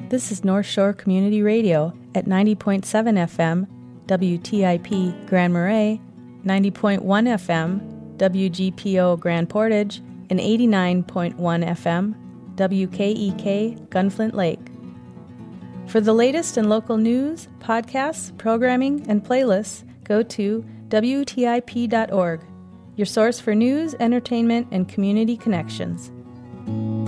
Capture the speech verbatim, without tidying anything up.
This is North Shore Community Radio at ninety point seven F M, W T I P Grand Marais, ninety point one F M, W G P O Grand Portage, and eighty-nine point one F M, W K E K Gunflint Lake. For the latest in local news, podcasts, programming, and playlists, go to W T I P dot org, your source for news, entertainment, and community connections.